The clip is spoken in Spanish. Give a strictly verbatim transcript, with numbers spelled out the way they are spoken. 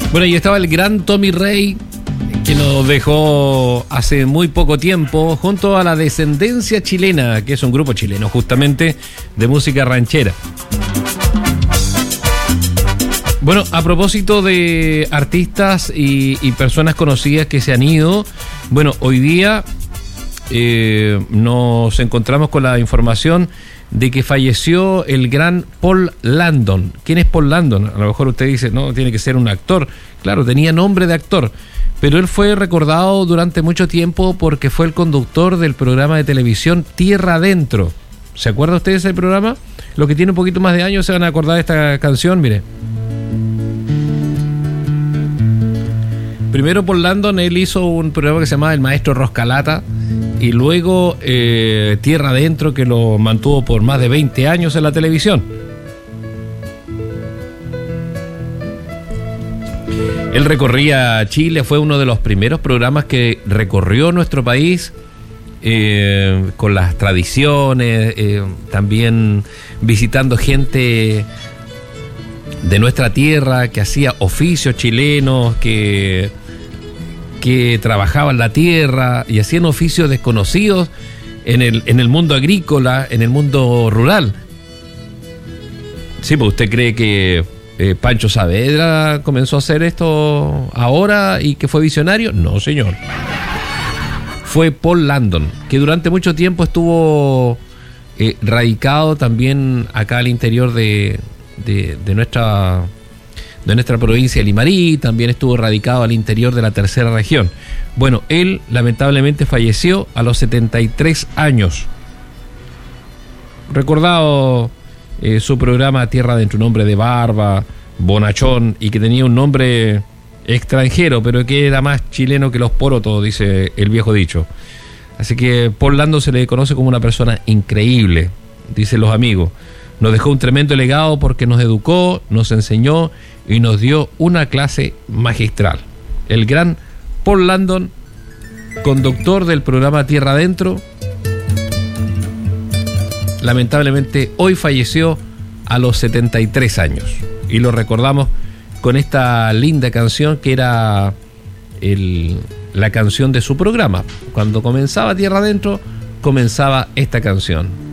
Bueno, y estaba el gran Tommy Rey, que nos dejó hace muy poco tiempo, junto a la Descendencia Chilena, que es un grupo chileno justamente de música ranchera. Bueno, a propósito de artistas y, y personas conocidas que se han ido, bueno, hoy día eh, nos encontramos con la información de que falleció el gran Paul Landon. ¿Quién es Paul Landon? A lo mejor usted dice, no, tiene que ser un actor. Claro, tenía nombre de actor, pero él fue recordado durante mucho tiempo porque fue el conductor del programa de televisión Tierra Adentro. ¿Se acuerda usted de ese programa? Los que tienen un poquito más de años se van a acordar de esta canción, mire. Primero Paul Landon, él hizo un programa que se llamaba El Maestro Roscalata, y luego eh, Tierra Adentro, que lo mantuvo por más de veinte años en la televisión. Él recorría Chile, fue uno de los primeros programas que recorrió nuestro país eh, con las tradiciones, eh, también visitando gente de nuestra tierra que hacía oficios chilenos, que, que trabajaban la tierra y hacían oficios desconocidos en el, en el mundo agrícola, en el mundo rural. Sí, pues usted cree que eh, Pancho Saavedra comenzó a hacer esto ahora y que fue visionario. No, señor. Fue Paul Landon, que durante mucho tiempo estuvo eh, radicado también acá al interior de, de, de nuestra de nuestra provincia de Limarí, también estuvo radicado al interior de la tercera región. Bueno, él lamentablemente falleció a los setenta y tres años. Recordado eh, su programa Tierra Adentro, un hombre de barba, bonachón, y que tenía un nombre extranjero, pero que era más chileno que los porotos, dice el viejo dicho. Así que Paul Landon se le conoce como una persona increíble, dicen los amigos. Nos dejó un tremendo legado porque nos educó, nos enseñó y nos dio una clase magistral. El gran Paul Landon, conductor del programa Tierra Adentro, lamentablemente hoy falleció a los setenta y tres años. Y lo recordamos con esta linda canción que era el, la canción de su programa. Cuando comenzaba Tierra Adentro, comenzaba esta canción.